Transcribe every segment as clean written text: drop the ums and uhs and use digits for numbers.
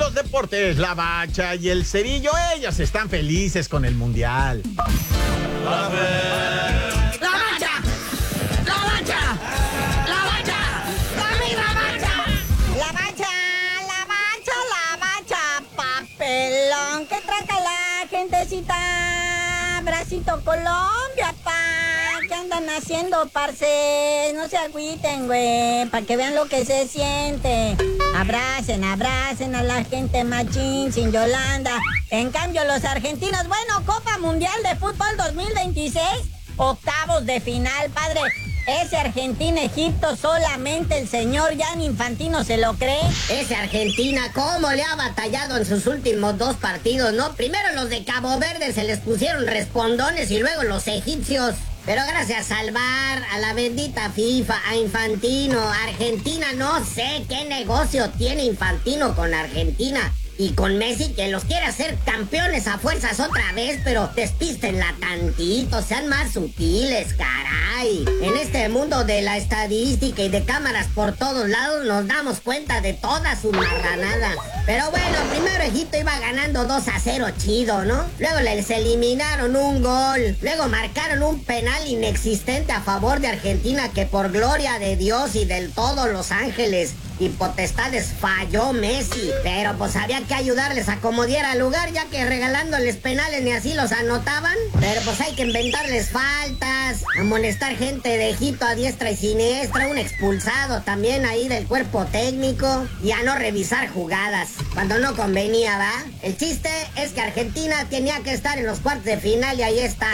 los deportes, la Bacha y el Cerillo, ellos están felices con el Mundial. ¡La Bacha! ¡La Bacha! ¡La Bacha! ¡Dame la Bacha! La Bacha, la Bacha, la Bacha, papelón que traga la gentecita. Bracito Colombia, pa. ¿Qué andan haciendo, parce? No se agüiten, güey, para que vean lo que se siente. Abracen a la gente machín, sin Yolanda. En cambio, los argentinos, bueno, Copa Mundial de Fútbol 2026, octavos de final, padre. Ese Argentina-Egipto solamente el señor Gianni Infantino se lo cree. Ese Argentina, cómo le ha batallado en sus últimos dos partidos, ¿no? Primero los de Cabo Verde se les pusieron respondones y luego los egipcios. Pero gracias al VAR, a la bendita FIFA, a Infantino, Argentina, no sé qué negocio tiene Infantino con Argentina. Y con Messi, que los quiere hacer campeones a fuerzas otra vez, pero despístenla tantito, sean más sutiles, caray. En este mundo de la estadística y de cámaras por todos lados nos damos cuenta de toda su marranada. Pero bueno, primero Egipto iba ganando 2-0 chido, ¿no? Luego les eliminaron un gol. Luego marcaron un penal inexistente a favor de Argentina que por gloria de Dios y del todo Los Ángeles y potestades falló Messi, pero pues había que ayudarles a como diera lugar, ya que regalándoles penales ni así los anotaban. Pero pues hay que inventarles faltas, amonestar gente de Egipto a diestra y siniestra, un expulsado también ahí del cuerpo técnico y a no revisar jugadas cuando no convenía, ¿va? El chiste es que Argentina tenía que estar en los cuartos de final y ahí está.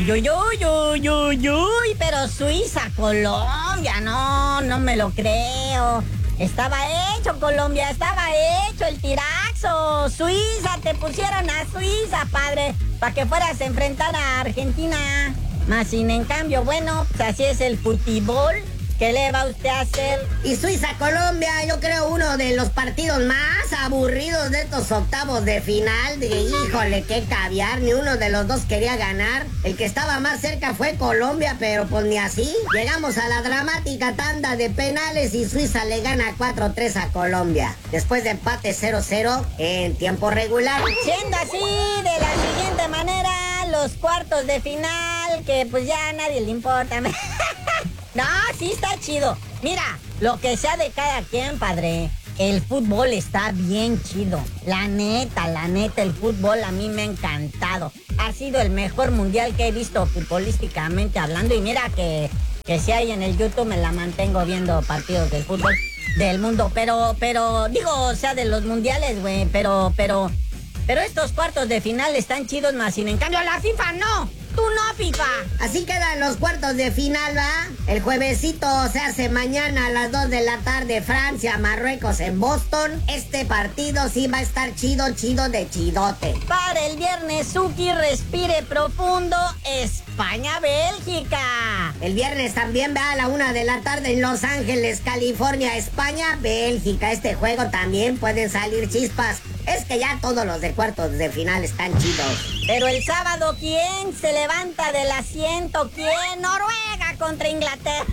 Uy, pero Suiza, Colombia, no me lo creo. Estaba hecho, Colombia, estaba hecho el tirazo. Suiza, te pusieron a Suiza, padre, para que fueras a enfrentar a Argentina. Más sin en cambio, bueno, pues así es el fútbol. ¿Qué le va usted a hacer? Y Suiza-Colombia, yo creo uno de los partidos más aburridos de estos octavos de final. Híjole, qué caviar, ni uno de los dos quería ganar. El que estaba más cerca fue Colombia, pero pues ni así. Llegamos a la dramática tanda de penales y Suiza le gana 4-3 a Colombia. Después de empate 0-0 en tiempo regular. Siendo así, de la siguiente manera, los cuartos de final, que pues ya a nadie le importa. No, sí está chido. Mira, lo que sea de cada quien, padre. El fútbol está bien chido. La neta, el fútbol a mí me ha encantado. Ha sido el mejor mundial que he visto futbolísticamente hablando. Y mira que si hay en el YouTube me la mantengo viendo partidos del fútbol del mundo. Pero, digo, o sea, de los mundiales, güey. Pero estos cuartos de final están chidos, más sin en cambio la FIFA no. ¡Tú no, FIFA! Así quedan los cuartos de final, ¿va? El juevesito se hace mañana a las 2 de la tarde, Francia, Marruecos en Boston. Este partido sí va a estar chido de chidote. Para el viernes, Suki, respire profundo, España, Bélgica. El viernes también va a la 1 de la tarde en Los Ángeles, California, España, Bélgica. Este juego también pueden salir chispas. Es que ya todos los de cuartos de final están chidos. Pero el sábado, ¿quién se levanta del asiento? ¿Quién? Noruega contra Inglaterra.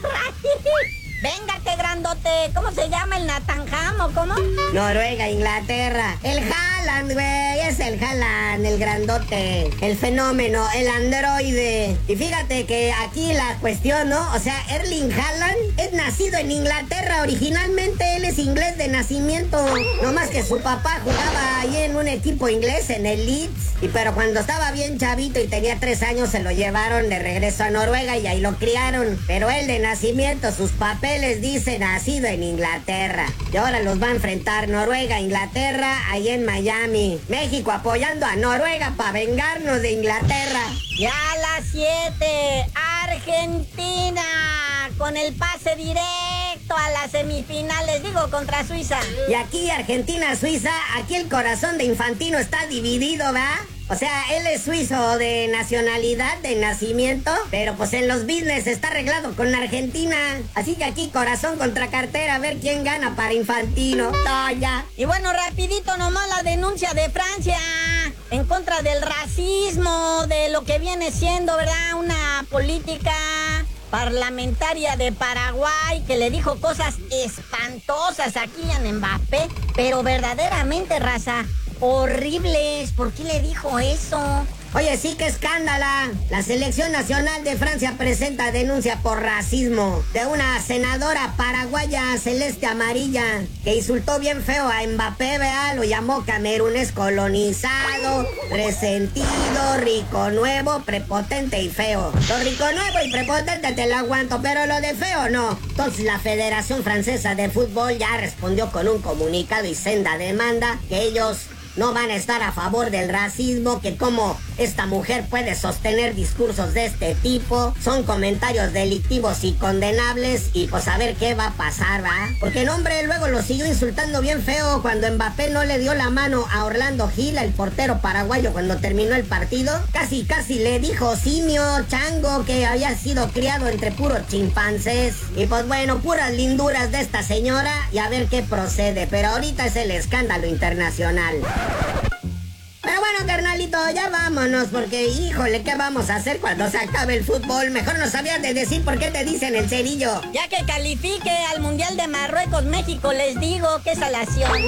Véngate, grandote. ¿Cómo se llama? ¿El Natanjam o cómo? Noruega, Inglaterra. El Haaland, güey. Es el Haaland, el grandote. El fenómeno, el androide. Y fíjate que aquí la cuestión, ¿no? O sea, Erling Haaland es nacido en Inglaterra. Originalmente él es inglés de nacimiento. No más que su papá jugaba ahí en un equipo inglés, en el Leeds. Pero cuando estaba bien chavito y tenía 3 años, se lo llevaron de regreso a Noruega y ahí lo criaron. Pero él de nacimiento, sus papeles dicen nacido en Inglaterra. Y ahora los va a enfrentar Noruega, Inglaterra, ahí en Miami. México apoyando a Noruega para vengarnos de Inglaterra. Ya a las 7, Argentina con el pase directo a las semifinales, digo, contra Suiza. Y aquí Argentina-Suiza, aquí el corazón de Infantino está dividido, ¿va? O sea, él es suizo de nacionalidad, de nacimiento, pero pues en los business está arreglado con Argentina. Así que aquí corazón contra cartera, a ver quién gana para Infantino. Toya. Y bueno, rapidito nomás la denuncia de Francia en contra del racismo, de lo que viene siendo, ¿verdad? Una política parlamentaria de Paraguay que le dijo cosas espantosas a Kylian Mbappé, pero verdaderamente, raza, horribles. ¿Por qué le dijo eso? Oye, sí, qué escándala. La Selección Nacional de Francia presenta denuncia por racismo de una senadora paraguaya celeste amarilla que insultó bien feo a Mbappé, vea, lo llamó camerunés colonizado, resentido, rico nuevo, prepotente y feo. Lo rico nuevo y prepotente te lo aguanto, pero lo de feo no. Entonces la Federación Francesa de Fútbol ya respondió con un comunicado y senda demanda que ellos no van a estar a favor del racismo, que como esta mujer puede sostener discursos de este tipo, son comentarios delictivos y condenables, y pues a ver qué va a pasar, ¿va? Porque el hombre luego lo siguió insultando bien feo cuando Mbappé no le dio la mano a Orlando Gil, el portero paraguayo, cuando terminó el partido. Casi le dijo simio, chango, que había sido criado entre puros chimpancés. Y pues bueno, puras linduras de esta señora, y a ver qué procede, pero ahorita es el escándalo internacional. Pero bueno, carnalito, ya vámonos, porque híjole, ¿qué vamos a hacer cuando se acabe el fútbol? Mejor no sabías de decir por qué te dicen el cerillo. Ya que califique al Mundial de Marruecos, México, les digo qué salación.